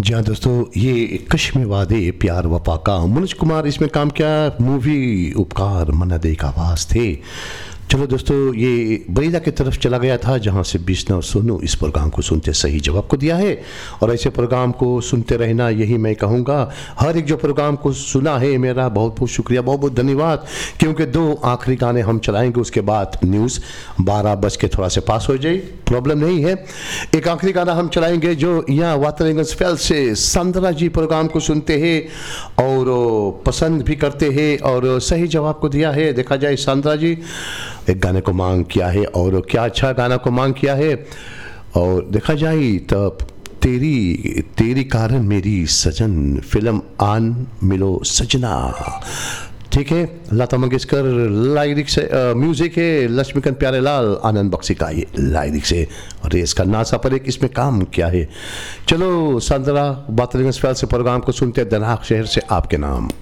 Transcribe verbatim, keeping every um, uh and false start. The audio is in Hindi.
जी हाँ दोस्तों, ये कश्मे वादे प्यार वफा का मनोज कुमार इसमें काम किया। मूवी उपकार मन्ना दे का आवाज़ थे। चलो दोस्तों, ये बरीदा की तरफ चला गया था जहाँ से बिश्ना और सोनू इस प्रोग्राम को सुनते सही जवाब को दिया है। और ऐसे प्रोग्राम को सुनते रहना, यही मैं कहूँगा। हर एक जो प्रोग्राम को सुना है, मेरा बहुत बहुत शुक्रिया, बहुत बहुत धन्यवाद। क्योंकि दो आखिरी गाने हम चलाएंगे, उसके बाद न्यूज़ बारह बज के थोड़ा से पास हो जाए, प्रॉब्लम नहीं है। एक आखिरी गाना हम चलाएंगे जो यहाँ वातरेंगस फेल से संदरा जी प्रोग्राम को सुनते हैं और पसंद भी करते हैं और सही जवाब को दिया है। देखा जाए, संदरा जी एक गाने को मांग किया है और क्या अच्छा गाना को मांग किया है। और देखा जाए तब तेरी तेरी कारण मेरी सजन फिल्म आन मिलो सजना, ठीक है। लता मंगेशकर लाइरिक से म्यूजिक है, लक्ष्मीकांत प्यारेलाल आनंद बख्शी का ये लाइरिक से, और ये इसका नासा पर एक इसमें काम किया है। चलो संदरा बातरिंग से प्रोग्राम को सुनते दनाक शहर से आपके नाम।